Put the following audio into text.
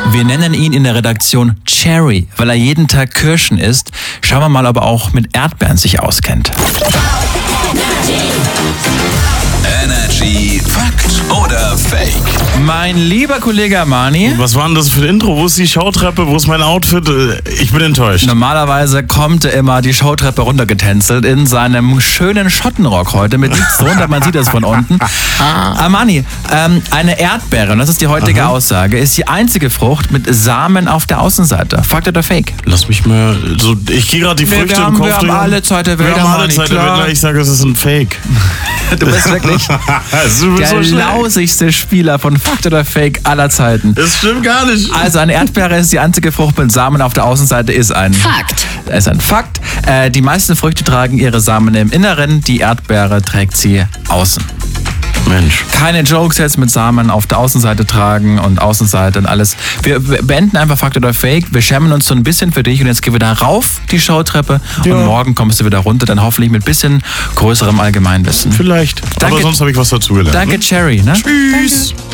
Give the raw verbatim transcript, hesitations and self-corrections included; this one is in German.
Wir nennen ihn in der Redaktion Cherry, weil er jeden Tag Kirschen isst. Schauen wir mal, ob er auch mit Erdbeeren sich auskennt. Energy Fakt oder Fake? Mein lieber Kollege Armani. Was war denn das für ein Intro? Wo ist die Showtreppe? Wo ist mein Outfit? Ich bin enttäuscht. Normalerweise kommt er immer die Showtreppe runtergetänzelt in seinem schönen Schottenrock heute mit nichts drunter, man sieht das von unten. Armani, ähm, eine Erdbeere, und das ist die heutige Aha. Aussage, ist die einzige Frucht mit Samen auf der Außenseite. Fakt oder Fake? Lass mich mal so. Ich gehe gerade die Wir, Früchte wir, haben, im Kopf wir haben durch. alle Zeit der Welt, Wir haben alle Armani, Zeit der klar. Welt. Ich sage, es ist ein Fake. Du bist wirklich du bist der so schnell. lausigste Spieler von Fakt oder Fake aller Zeiten. Das stimmt gar nicht. Also eine Erdbeere ist die einzige Frucht mit Samen auf der Außenseite, ist ein Fakt. ist ein Fakt. Äh, die meisten Früchte tragen ihre Samen im Inneren, die Erdbeere trägt sie außen. Mensch. Keine Jokes jetzt mit Samen auf der Außenseite tragen und Außenseite und alles. Wir beenden einfach Fakt oder Fake. Wir schämen uns so ein bisschen für dich und jetzt geh wieder rauf die Showtreppe Ja. und morgen kommst du wieder runter, dann hoffentlich mit bisschen größerem Allgemeinwissen. Vielleicht. Danke. Aber sonst habe ich was dazugelernt. Danke, ne? Cherry. Ne? Tschüss.